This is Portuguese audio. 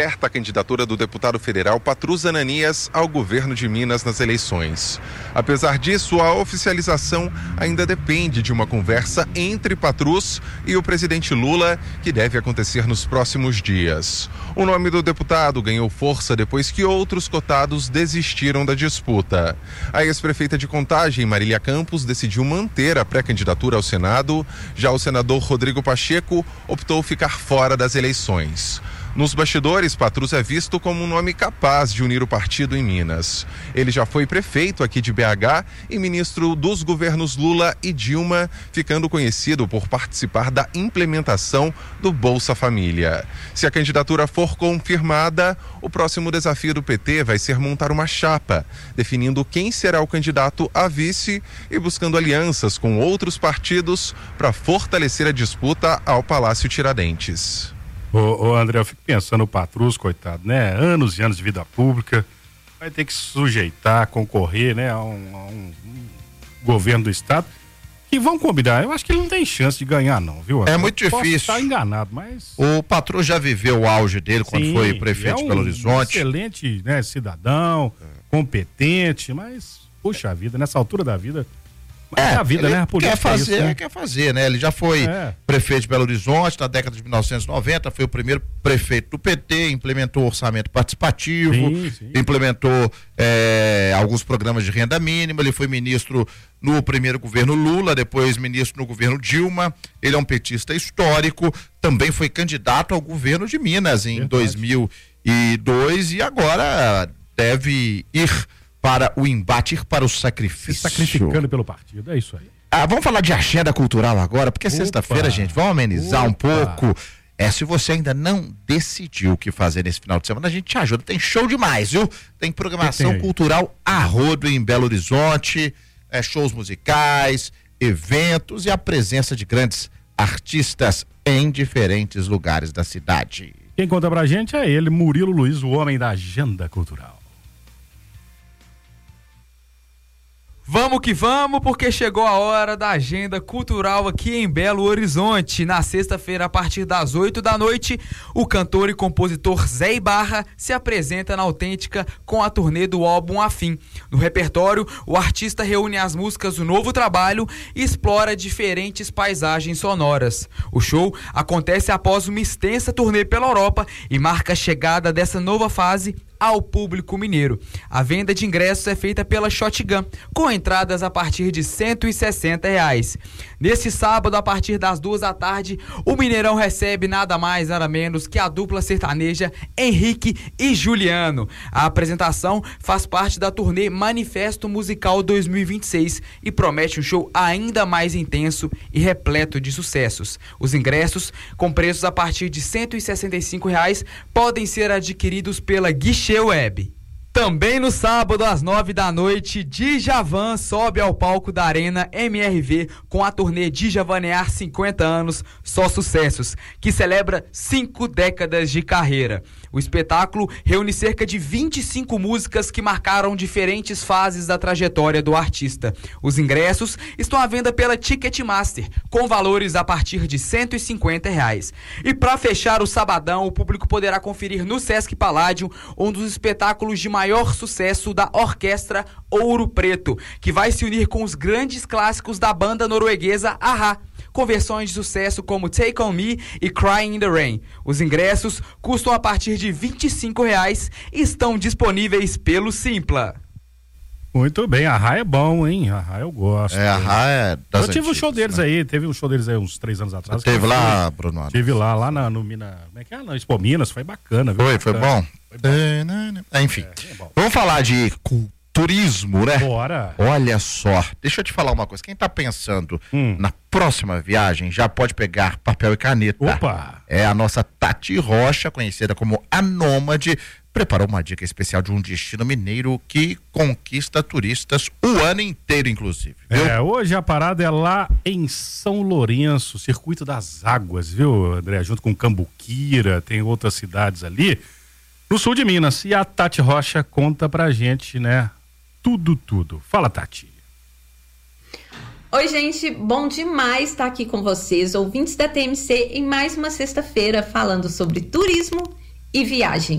desperta a candidatura do deputado federal Patrus Ananias ao governo de Minas nas eleições. Apesar disso, a oficialização ainda depende de uma conversa entre Patrus e o presidente Lula, que deve acontecer nos próximos dias. O nome do deputado ganhou força depois que outros cotados desistiram da disputa. A ex-prefeita de Contagem, Marília Campos, decidiu manter a pré-candidatura ao Senado. Já o senador Rodrigo Pacheco optou ficar fora das eleições. Nos bastidores, Patrus é visto como um nome capaz de unir o partido em Minas. Ele já foi prefeito aqui de BH e ministro dos governos Lula e Dilma, ficando conhecido por participar da implementação do Bolsa Família. Se a candidatura for confirmada, o próximo desafio do PT vai ser montar uma chapa, definindo quem será o candidato a vice e buscando alianças com outros partidos para fortalecer a disputa ao Palácio Tiradentes. Ô André, eu fico pensando, o Patrus, coitado, né? Anos e anos de vida pública, vai ter que se sujeitar, concorrer, né? A um governo do estado. E vamos combinar, eu acho que ele não tem chance de ganhar, não, viu? É muito difícil. Posso estar enganado, mas... O Patrus já viveu o auge dele quando foi prefeito de Belo Horizonte. Excelente, né, cidadão, competente, mas, puxa vida, nessa altura da vida... É a vida, né? A política quer fazer, né? Ele já foi prefeito de Belo Horizonte na década de 1990, foi o primeiro prefeito do PT, implementou orçamento participativo, implementou alguns programas de renda mínima, ele foi ministro no primeiro governo Lula, depois ministro no governo Dilma, ele é um petista histórico, também foi candidato ao governo de Minas em 2002 e agora deve ir para o embate, ir para o sacrifício. Se sacrificando pelo partido, é isso aí. Vamos falar de agenda cultural agora, porque é sexta-feira, gente, vamos amenizar um pouco. Se você ainda não decidiu o que fazer nesse final de semana, a gente te ajuda, tem show demais, viu? Tem programação cultural a rodo em Belo Horizonte, shows musicais, eventos e a presença de grandes artistas em diferentes lugares da cidade. Quem conta pra gente é ele, Murilo Luiz, o homem da agenda cultural. Vamos que vamos, porque chegou a hora da agenda cultural aqui em Belo Horizonte. Na sexta-feira, a partir das 8 da noite, o cantor e compositor Zé Ibarra se apresenta na Autêntica com a turnê do álbum Afim. No repertório, o artista reúne as músicas do novo trabalho e explora diferentes paisagens sonoras. O show acontece após uma extensa turnê pela Europa e marca a chegada dessa nova fase ao público mineiro. A venda de ingressos é feita pela Shotgun, com entradas a partir de R$160. Nesse sábado, a partir das 2 da tarde, o Mineirão recebe nada mais, nada menos que a dupla sertaneja Henrique e Juliano. A apresentação faz parte da turnê Manifesto Musical 2026 e promete um show ainda mais intenso e repleto de sucessos. Os ingressos, com preços a partir de R$165, podem ser adquiridos pela Guichê Web. Também no sábado, às 9 da noite, Djavan sobe ao palco da Arena MRV com a turnê Djavanear 50 anos, só sucessos, que celebra 5 décadas de carreira. O espetáculo reúne cerca de 25 músicas que marcaram diferentes fases da trajetória do artista. Os ingressos estão à venda pela Ticketmaster, com valores a partir de R$150. E para fechar o sabadão, o público poderá conferir no Sesc Palladium um dos espetáculos de maior sucesso da Orquestra Ouro Preto, que vai se unir com os grandes clássicos da banda norueguesa A-ha, com versões de sucesso como Take On Me e Crying in the Rain. Os ingressos custam a partir de R$25 e estão disponíveis pelo Simpla. Muito bem, A-ha é bom, hein? A-ha eu gosto. A-ha é das Eu tive um show deles aí, teve um show deles aí uns 3 anos atrás. Teve lá, Bruno? Tive lá no Minas, como é que é? Na Expo Minas, foi bacana, viu? Foi bom? Foi bom. Enfim, vamos falar de turismo, né? Bora. Olha só, deixa eu te falar uma coisa, quem tá pensando na próxima viagem já pode pegar papel e caneta. Opa! É a nossa Tati Rocha, conhecida como a Nômade, preparou uma dica especial de um destino mineiro que conquista turistas o ano inteiro, inclusive, viu? Hoje a parada é lá em São Lourenço, Circuito das Águas, viu, André? Junto com Cambuquira, tem outras cidades ali, no sul de Minas. E a Tati Rocha conta pra gente, né? Tudo. Fala, Tati. Oi, gente, bom demais estar aqui com vocês, ouvintes da TMC, em mais uma sexta-feira falando sobre turismo e viagem.